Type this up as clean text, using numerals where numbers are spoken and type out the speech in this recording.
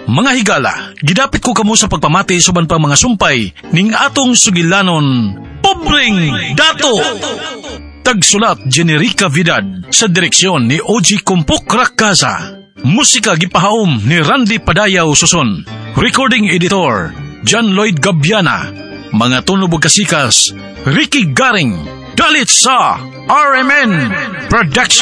Mga higala, gidapit ko kamo sa pagpamati suban pa mga sumpay ning atong sugilanon, Pobreng Dato! Tagsulat Generica Vidad sa direksyon ni OG Kumpok Rakaza. Musika gipahaom ni Randy Padayaw Suson. Recording editor John Lloyd Gabiana. Mga tunubog kasikas Ricky Garing. Dalit sa RMN Production.